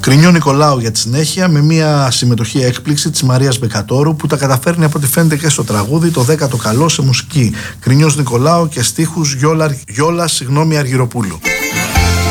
Κρινιό Νικολάου για τη συνέχεια, με μια συμμετοχή έκπληξη της Μαρίας Μπεκατόρου που τα καταφέρνει από ό,τι φαίνεται και στο τραγούδι, το 10ο καλό σε μουσική. Κρινιός Νικολάου και στίχους Γιώλα Αργυροπούλου.